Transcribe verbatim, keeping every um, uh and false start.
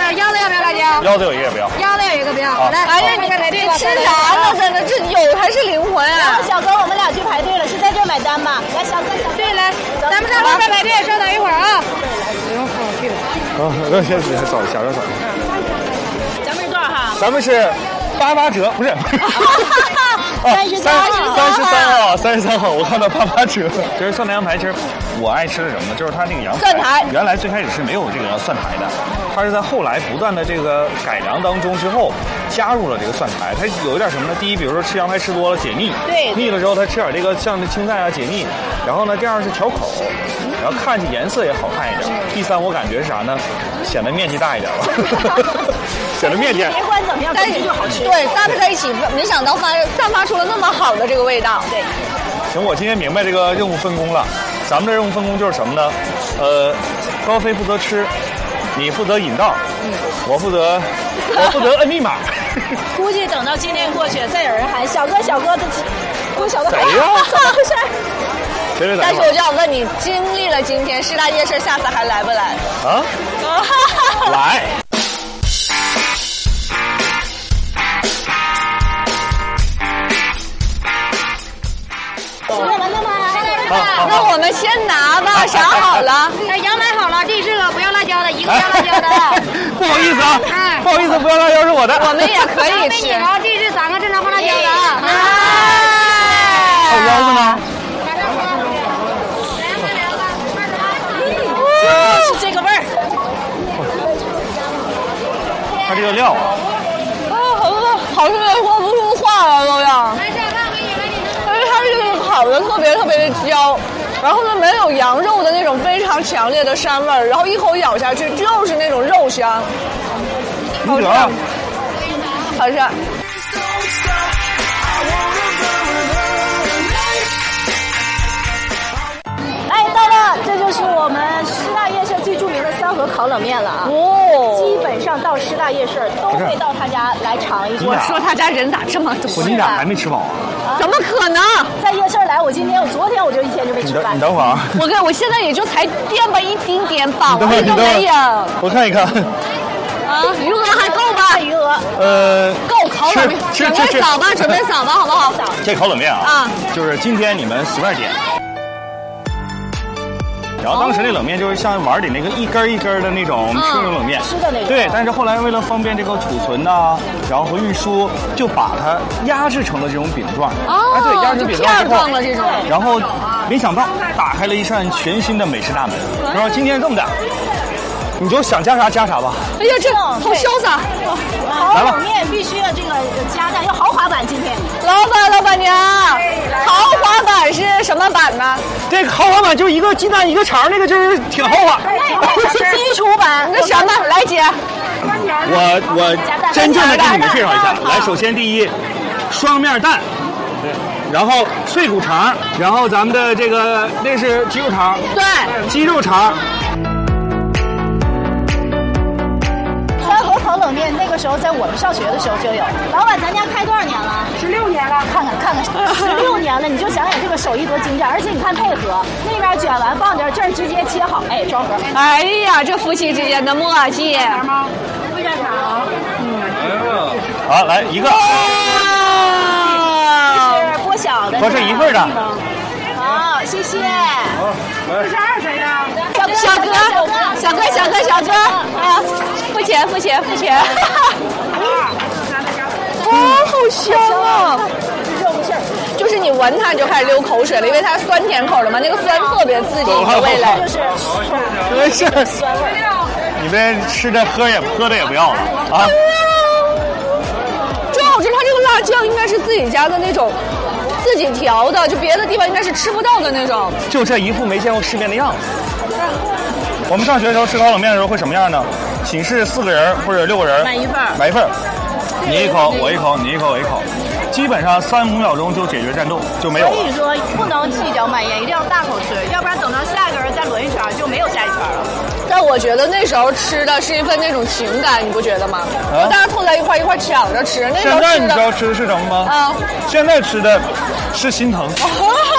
腰子要不要辣椒？ 腰子有一个不要。 腰子有一个不要。好来， 哎呀，你你吃啥呢？在那这有还是灵魂啊？ 小哥，我们俩去排队了，是在这买单吗？来，小哥，小哥， 对，来，咱们上外边排队，稍等一会儿啊。不用好去了。 啊，那先先扫一下，让扫。 咱们是多少号？ 咱们是八八折，不是。 三十三号， 三十三号，三十三号，我看到八八折。其实酸梅羊排，其实我爱吃的什么呢？就是它那个羊蒜苔， 原来最开始是没有这个蒜苔的，它是在后来不断的这个改良当中之后，加入了这个蒜苔。它有一点什么呢？第一，比如说吃羊排吃多了解腻， 对， 腻了之后它吃点这个像这青菜啊解腻。然后呢，第二是调口，然后看起颜色也好看一点。第三，我感觉是啥呢？显得面积大一点吧。显得面积。 别管怎么样，但是就好吃。 对，搭配在一起，没想到发散发出了那么好的这个味道。 对。 行，我今天明白这个任务分工了。咱们的任务分工就是什么呢？呃，高飞负责吃，你负责引道，嗯，我负责我负责摁密码。 估计等到今天过去，再有人喊小哥小哥的，我小哥谁呀？ 怎么回事？ 但是我就想问你，经历了今天师大夜市，下次还来不来？ 啊？来。 那我们先拿吧，想好了。 哎，羊买好了，这是个不要辣椒的，一个要辣椒的。 不好意思啊，不好意思，不要辣椒是我的。 我们也可以吃。 这是三个正常放辣椒的。 哎， 还有腰子吗？ 就是这个味儿。 它这个料啊， 啊，好多好吃的说不出话了都要。因为它这个烤的特别特别的焦，然后呢没有羊肉的那种非常强烈的膻味儿，然后一口咬下去就是那种肉香，好吃，好吃。 哎，到了，这就是我们师大夜市最著名的三和烤冷面了啊！ 哦， 基本上到师大夜市都会到他家来尝一尝。 我说他家人咋这么多？ 我你俩还没吃饱啊？ 怎么可能？ 在夜市来，我今天我昨天我就一天就没吃饭。 你等会儿啊！ 我跟我现在也就才垫吧一丁点饱， 我都没有。 我看一看。 啊，余额还够吧？ 余额。 呃， 够烤冷面，准备扫吧，准备扫吧，好不好？ 这烤冷面啊， 啊， 就是今天你们随便点。然后当时那冷面就是像碗里那个一根一根的那种吃的冷面， 吃的那种。 对，但是后来为了方便这个储存呐，然后和运输，就把它压制成了这种饼状。 哦， 哎，对，压制饼状之后， 了这种。 然后没想到打开了一扇全新的美食大门。然后今天这么的，你就想加啥加啥吧。 哎呀，这好潇洒！ 烤冷面必须要这个加上，要豪华版。今天， 老板老板娘，豪华版是什么版呢？ 这个豪华版就一个鸡蛋一个肠，那个就是挺豪华。 这是基础版。 那什么，来姐， 我我真正的给你们介绍一下。来，首先第一，双面蛋，对，然后脆骨肠，然后咱们的这个那是鸡肉肠， 对， 鸡肉肠。 三和烤冷面那个时候在我们上学的时候就有。老板，咱家开多少年了？ 十六年了。 看看看看，十六年了，你就想想这个手艺多精湛，而且你看配合，那边卷完放这儿，这儿直接切好，哎，装盒。 哎呀，这夫妻之间的默契。 吗？ 不卷肠。 嗯。好，来一个。 这是波小的。 多是一份的。 好，谢谢。 好，来。 这是二谁的？ 小哥，小哥，小哥，小哥，啊，付钱，付钱，付钱。哇，好香啊！ 热乎气儿， 就是你闻它你就开始流口水了，因为它酸甜口的嘛，那个酸特别刺激你的味蕾。 就是没事， 酸味。 你们吃的喝也喝的也不要了啊！ 真好吃，它这个辣酱应该是自己家的那种。自己调的，就别的地方应该是吃不到的那种。 就这一副没见过世面的样子。我们上学的时候吃烤冷面的时候会什么样呢？寝室四个人或者六个人买一份， 买一份，你一口我一口，你一口我一口，基本上三五秒钟就解决战斗，就没有了。 所以说不能细嚼慢咽，一定要大口吃，要不然等到下一个人再轮一圈就没有下一圈了。 但我觉得那时候吃的是一份那种情感，你不觉得吗？啊、大家凑在一块一块抢着吃。那时候现在你知道吃的是什么吗？啊，现在吃的是心疼。